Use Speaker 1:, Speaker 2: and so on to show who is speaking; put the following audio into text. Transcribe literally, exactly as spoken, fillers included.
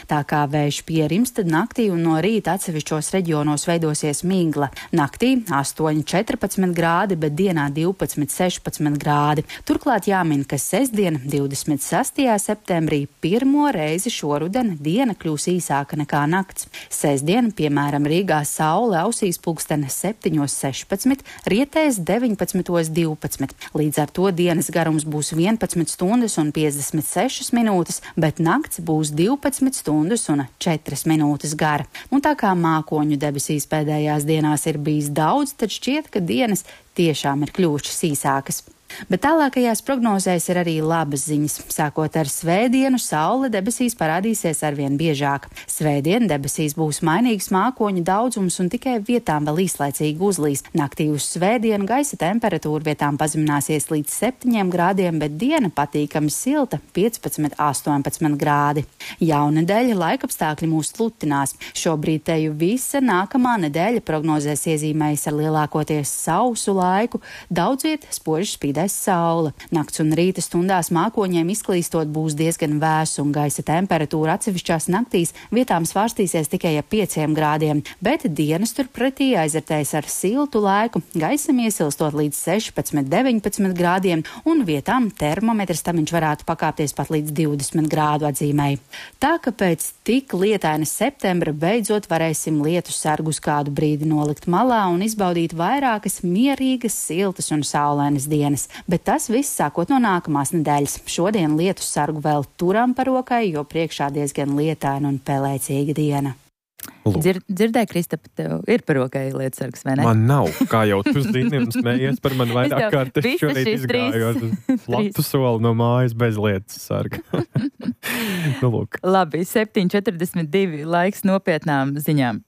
Speaker 1: Tā kā vējš pierims, tad naktī un no rīta atsevišķos reģionos veidosies migla. Naktī astoņi četrpadsmit grādi, bet dienā divpadsmit sešpadsmit grādi. Turklāt jāmin, ka sestdien, divdesmit sastajā septembrī, pirmo reizi šoruden diena kļūs īsāka nekā nakts. Sestdien, piemēram, Rīgā saule ausīs pulksten septiņos sešpadsmit, rietēs deviņpadsmitos divpadsmit. Līdz ar to dienas garums būs vienpadsmit stundas un piecdesmit sešas minūtes, bet nakts būs divpadsmit stundas un četras minūtes gara. Un tā kā mākoņu debesīs pēdējās dienās ir bijis daudz, tad šķiet, ka dienas tiešām ir kļuvušas īsākas. Bet tālākajās prognozēs ir arī labas ziņas. Sākot ar svētdienu, saule debesīs parādīsies arvien biežāk. Svētdien debesīs būs mainīgs mākoņu daudzums un tikai vietām vēl īslaicīgi uzlīs. Naktī uz svētdienu gaisa temperatūra vietām pazemināsies līdz septiņiem grādiem, bet diena patīkami silta - piecpadsmit astoņpadsmit grādi. Jaunedēļa laikapstākļi mūs slutinās. Šobrīd teju visa nākamā nedēļa prognozēs iezīmējas ar lielākoties sausu laiku, daudz viet spoži spīd saule. Nakts un rīta stundās mākoņiem izklīstot būs diezgan vēsu un gaisa temperatūra atsevišķās naktīs vietām svārstīsies tikai ap pieciem grādiem, bet dienas turpretī aizvērtēs ar siltu laiku, gaisam iesilstot līdz sešpadsmit deviņpadsmit grādiem un vietām termometrs tamiņš varētu pakāpties pat līdz divdesmit grādu atzīmei. Tā ka pēc tik lietaina septembra beidzot varēsim lietu sargus kādu brīdi nolikt malā un izbaudīt vairākas mierīgas, siltas un saulainas dienas. Bet tas viss sākot no nākamās nedēļas. Šodien lietus sargu vēl turam par rokai, jo priekšā diezgan lietaina un pelēcīga diena.
Speaker 2: Dzir, dzirdēji, Kristapa, tev ir par rokai lietus sargs, vai ne?
Speaker 3: Man nav, kā jau tu zini, un smējies par mani vairāk kārt. Es šorīt izgāju uz lapu soli no mājas bez lietus sarga. Nu, lūk.
Speaker 2: Labi, septiņi četrdesmit divi laiks nopietnām ziņām.